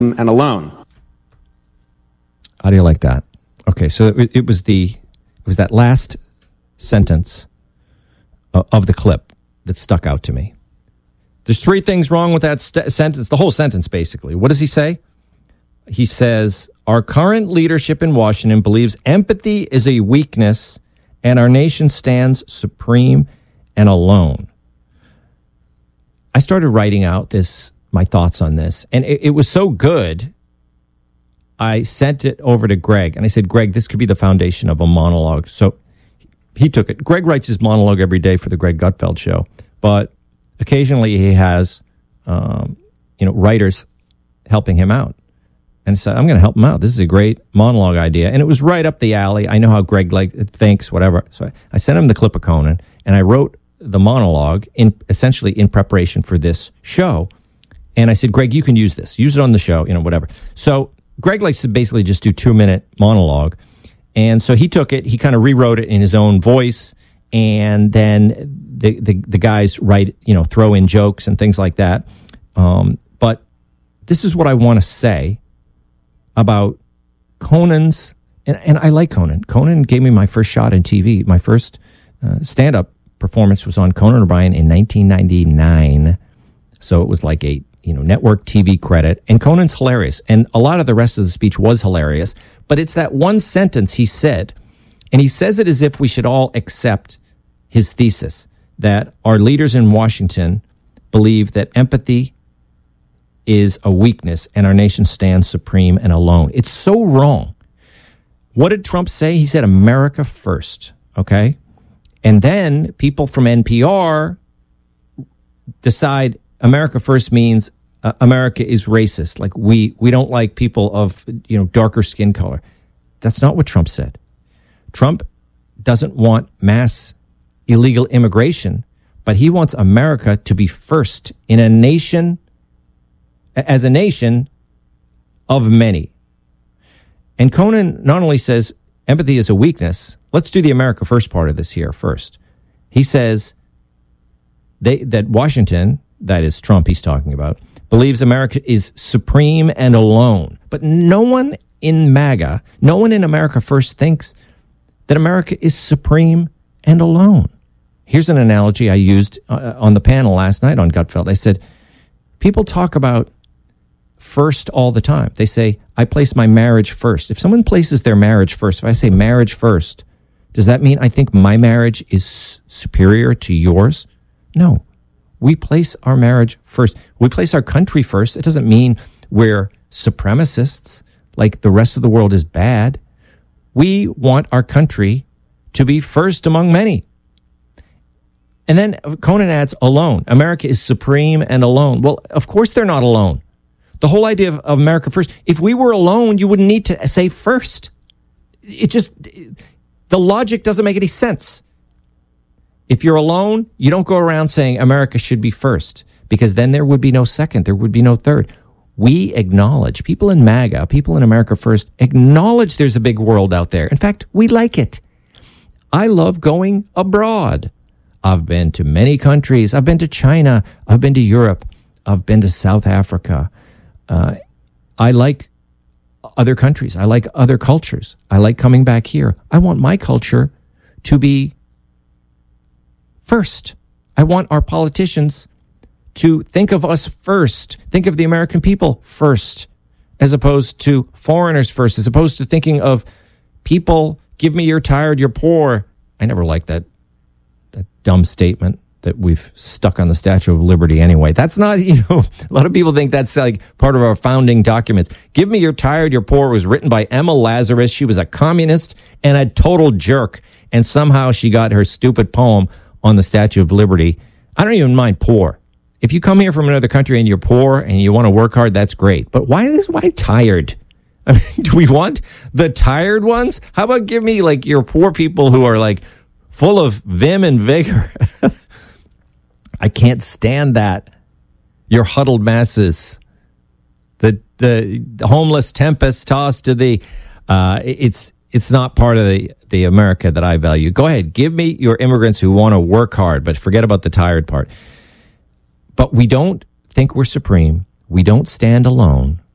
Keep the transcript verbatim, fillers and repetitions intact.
and alone. How do you like that? Okay, so it, it was the it was that last sentence of, of the clip that stuck out to me. There's three things wrong with that st- sentence, the whole sentence, basically. What does he say? He says, our current leadership in Washington believes empathy is a weakness and our nation stands supreme and alone. I started writing out this, my thoughts on this, and it, it was so good, I sent it over to Greg, and I said, Greg, this could be the foundation of a monologue. So he took it. Greg writes his monologue every day for the Greg Gutfeld Show, but occasionally he has, um, you know, writers helping him out. And said, I'm going to help him out. This is a great monologue idea. And it was right up the alley. I know how Greg like thinks, whatever. So I, I sent him the clip of Conan, and I wrote the monologue in essentially in preparation for this show. And I said, Greg, you can use this. Use it on the show, you know, whatever. So Greg likes to basically just do two-minute monologue. And so he took it, he kind of rewrote it in his own voice, and then the, the, the guys write, you know, throw in jokes and things like that. Um, but this is what I want to say about Conan's, and, and I like Conan. Conan gave me my first shot in T V. My first uh, stand-up performance was on Conan O'Brien in nineteen ninety-nine. So it was like a, you know, network T V credit. And Conan's hilarious. And a lot of the rest of the speech was hilarious. But it's that one sentence he said, and he says it as if we should all accept his thesis, that our leaders in Washington believe that empathy is a weakness and our nation stands supreme and alone. It's so wrong. What did Trump say? He said America first, okay? And then people from N P R decide America first means uh, America is racist. Like we we don't like people of, you know, darker skin color. That's not what Trump said. Trump doesn't want mass illegal immigration, but he wants America to be first in a nation, as a nation of many. And Conan not only says empathy is a weakness, let's do the America first part of this here first. He says they, that Washington, that is Trump he's talking about, believes America is supreme and alone. But no one in MAGA, no one in America first thinks that America is supreme and alone. Here's an analogy I used uh, on the panel last night on Gutfeld. I said, people talk about first all the time. They say, I place my marriage first. If someone places their marriage first, if I say marriage first, does that mean I think my marriage is superior to yours? No. We place our marriage first. We place our country first. It doesn't mean we're supremacists, like the rest of the world is bad. We want our country to be first among many. And then Conan adds, alone. America is supreme and alone. Well, of course they're not alone. The whole idea of, of America first, if we were alone, you wouldn't need to say first. It just, the logic doesn't make any sense. If you're alone, you don't go around saying America should be first, because then there would be no second, there would be no third. We acknowledge, people in MAGA, people in America first, acknowledge there's a big world out there. In fact, we like it. I love going abroad. I've been to many countries. I've been to China. I've been to Europe. I've been to South Africa. Uh, I like other countries. I like other cultures. I like coming back here. I want my culture to be first. I want our politicians to think of us first. Think of the American people first, as opposed to foreigners first, as opposed to thinking of people, give me you're tired, you're poor. I never liked that that dumb statement that we've stuck on the Statue of Liberty anyway. That's not, you know, a lot of people think that's like part of our founding documents. Give me you're tired, you're poor was written by Emma Lazarus. She was a communist and a total jerk. And somehow she got her stupid poem on the Statue of Liberty. I don't even mind poor. If you come here from another country and you're poor and you want to work hard, that's great. But why is why tired? I mean, do we want the tired ones? How about give me like your poor people who are like full of vim and vigor? I can't stand that. Your huddled masses, the the, the homeless tempest tossed to the. Uh, it's it's not part of the the America that I value. Go ahead, give me your immigrants who want to work hard, but forget about the tired part. But we don't think we're supreme. We don't stand alone.